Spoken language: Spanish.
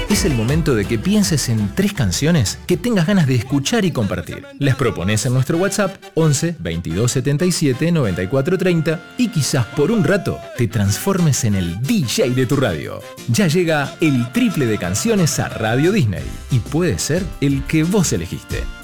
Es el momento de que pienses en 3 canciones que tengas ganas de escuchar y compartir. Las propones en nuestro WhatsApp 11 22 77 94 30 y quizás por un rato te transformes en el DJ de tu radio. Ya llega el triple de canciones a Radio Disney y puede ser el que vos elegiste.